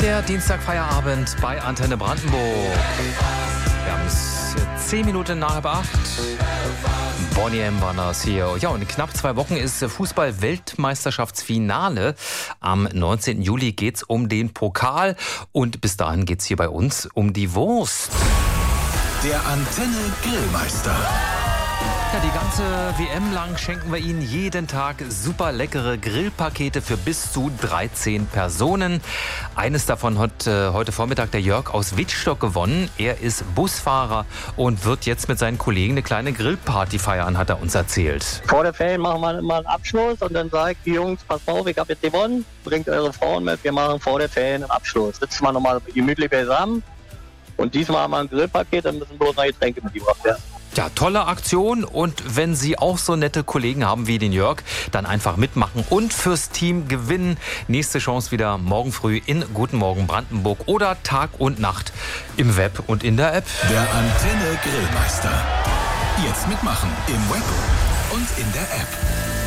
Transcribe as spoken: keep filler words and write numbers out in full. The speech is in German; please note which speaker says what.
Speaker 1: Der Dienstagfeierabend bei Antenne Brandenburg. Wir haben es zehn Minuten nach halb acht. Bonnie M. war das hier. Ja, und in knapp zwei Wochen ist Fußball-Weltmeisterschaftsfinale. Am neunzehnten Juli geht's um den Pokal. Und bis dahin geht's hier bei uns um die Wurst.
Speaker 2: Der Antenne Grillmeister.
Speaker 1: Ja, die ganze W M lang schenken wir Ihnen jeden Tag super leckere Grillpakete für bis zu dreizehn Personen. Eines davon hat äh, heute Vormittag der Jörg aus Wittstock gewonnen. Er ist Busfahrer und wird jetzt mit seinen Kollegen eine kleine Grillparty feiern, hat er uns erzählt.
Speaker 3: Vor der Ferien machen wir immer einen Abschluss und dann sage ich, die Jungs, pass auf, ich habe jetzt gewonnen, bringt eure Frauen mit, wir machen vor der Ferien einen Abschluss. Sitzen wir nochmal gemütlich beisammen und diesmal haben wir ein Grillpaket, dann müssen bloß noch Getränke mitgebracht werden.
Speaker 1: Ja, tolle Aktion, und wenn Sie auch so nette Kollegen haben wie den Jörg, dann einfach mitmachen und fürs Team gewinnen. Nächste Chance wieder morgen früh in Guten Morgen Brandenburg oder Tag und Nacht im Web und in der App.
Speaker 2: Der Antenne Grillmeister. Jetzt mitmachen im Web und in der App.